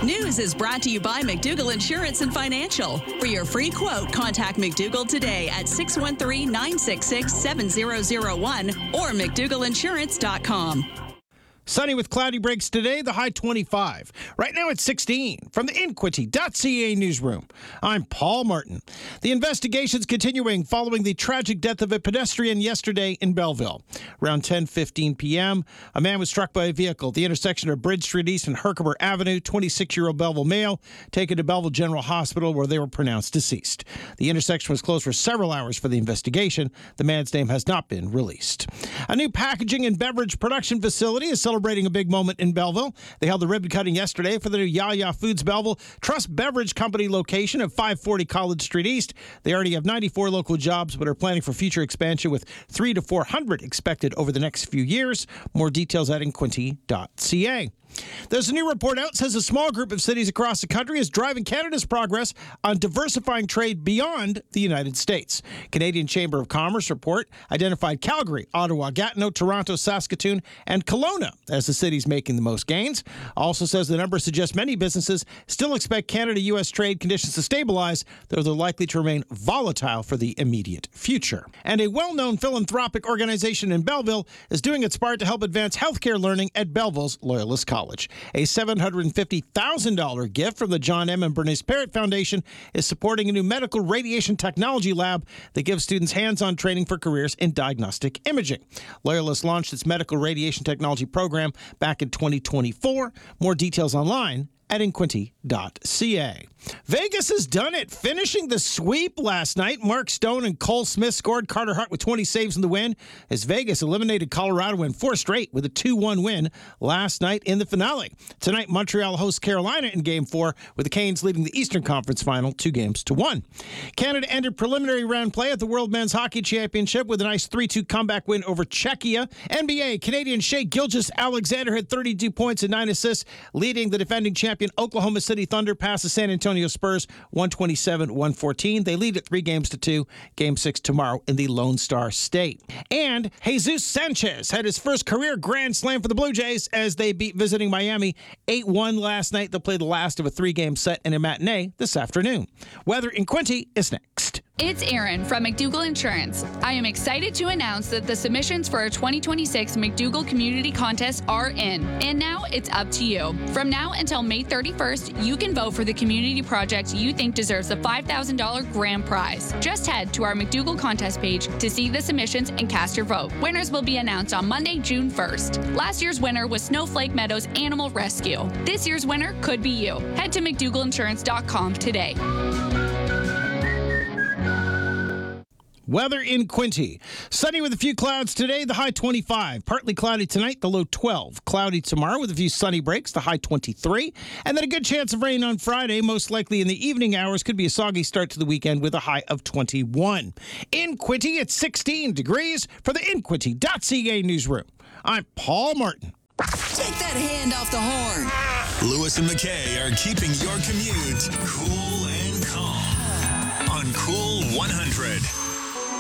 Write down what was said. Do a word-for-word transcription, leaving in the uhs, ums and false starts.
News is brought to you by McDougall Insurance and Financial. For your free quote, contact McDougall today at six one three, nine six six, seven zero zero one or mcdougall insurance dot com. Sunny with cloudy breaks today, the high twenty-five. Right now it's sixteen. From the Inquity dot C A newsroom, I'm Paul Martin. The investigation's continuing following the tragic death of a pedestrian yesterday in Belleville. Around ten fifteen p.m., a man was struck by a vehicle at the intersection of Bridge Street East and Herkimer Avenue. twenty-six-year-old Belleville male taken to Belleville General Hospital where they were pronounced deceased. The intersection was closed for several hours for the investigation. The man's name has not been released. A new packaging and beverage production facility is celebrating a big moment in Belleville. They held the ribbon cutting yesterday for the new Yaya Foods Belleville Trust Beverage Company location at five forty College Street East. They already have ninety-four local jobs, but are planning for future expansion with three to four hundred expected over the next few years. More details at inquity dot C A. There's a new report out that says a small group of cities across the country is driving Canada's progress on diversifying trade beyond the United States. Canadian Chamber of Commerce report identified Calgary, Ottawa, Gatineau, Toronto, Saskatoon, and Kelowna as the cities making the most gains. Also says the number suggests many businesses still expect Canada-U S trade conditions to stabilize, though they're likely to remain volatile for the immediate future. And a well-known philanthropic organization in Belleville is doing its part to help advance healthcare learning at Belleville's Loyalist College. A seven hundred fifty thousand dollars gift from the John M. and Bernice Parrott Foundation is supporting a new medical radiation technology lab that gives students hands-on training for careers in diagnostic imaging. Loyalist launched its medical radiation technology program back in twenty twenty-four. More details online at inquity dot C A. Vegas has done it, finishing the sweep last night. Mark Stone and Cole Smith scored. Carter Hart with twenty saves in the win as Vegas eliminated Colorado in four straight with a two one win last night in the finale. Tonight, Montreal hosts Carolina in Game four with the Canes leading the Eastern Conference Final two games to one. Canada ended preliminary round play at the World Men's Hockey Championship with a nice three two comeback win over Czechia. N B A, Canadian Shai Gilgeous-Alexander had thirty-two points and nine assists, leading the defending champion Oklahoma City Thunder past the San Antonio Spurs one twenty-seven one fourteen. They lead at three games to two. Game six tomorrow in the Lone Star State. And Jesus Sanchez had his first career grand slam for the Blue Jays as they beat visiting Miami eight one last night. They'll play the last of a three-game set in a matinee this afternoon. Weather in Quincy is next. It's Erin from McDougall Insurance. I am excited to announce that the submissions for our twenty twenty-six McDougall Community Contest are in, and now it's up to you. From now until May thirty-first, you can vote for the community project you think deserves the five thousand dollars grand prize. Just head to our McDougall Contest page to see the submissions and cast your vote. Winners will be announced on Monday, June first. Last year's winner was Snowflake Meadows Animal Rescue. This year's winner could be you. Head to mcdougall insurance dot com today. Weather in Quincy. Sunny with a few clouds today, the high twenty-five. Partly cloudy tonight, the low twelve. Cloudy tomorrow with a few sunny breaks, the high twenty-three. And then a good chance of rain on Friday, most likely in the evening hours. Could be a soggy start to the weekend with a high of twenty-one. In Quincy, it's sixteen degrees for the Inquity dot C A newsroom. I'm Paul Martin. Take that hand off the horn. Lewis and McKay are keeping your commute cool and calm on Cool one hundred.